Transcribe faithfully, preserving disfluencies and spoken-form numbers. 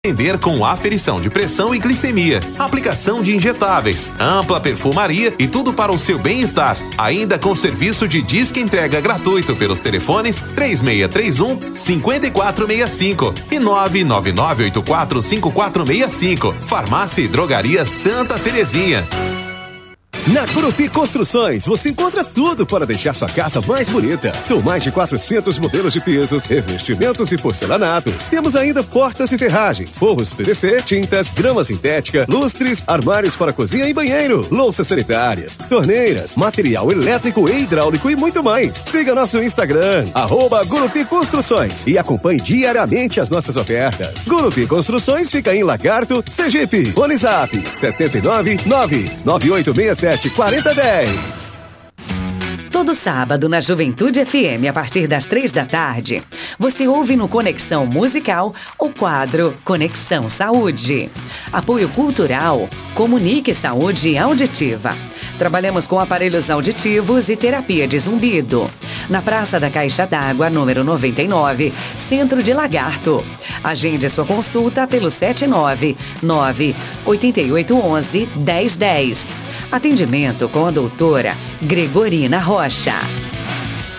Atender com aferição de pressão e glicemia, aplicação de injetáveis, ampla perfumaria e tudo para o seu bem-estar. Ainda com serviço de disque entrega gratuito pelos telefones três seis três um, cinco quatro seis cinco e nove nove nove oito quatro cinco quatro seis cinco. Farmácia e Drogaria Santa Terezinha. Na Gurupi Construções, você encontra tudo para deixar sua casa mais bonita. São mais de quatrocentos modelos de pisos, revestimentos e porcelanatos. Temos ainda portas e ferragens, forros P V C, tintas, grama sintética, lustres, armários para cozinha e banheiro, louças sanitárias, torneiras, material elétrico e hidráulico e muito mais. Siga nosso Instagram, arroba Gurupi Construções, e acompanhe diariamente as nossas ofertas. Gurupi Construções fica em Lagarto, Sergipe. Fone Zap sete nove nove nove oito seis sete quatro zero um zero. Todo sábado na Juventude F M, a partir das três da tarde, você ouve no Conexão Musical o quadro Conexão Saúde. Apoio cultural, Comunique Saúde Auditiva. Trabalhamos com aparelhos auditivos e terapia de zumbido. Na Praça da Caixa d'Água, número noventa e nove, Centro de Lagarto. Agende sua consulta pelo sete nove nove oito oito um um um zero um zero. Atendimento com a doutora Gregorina Rocha.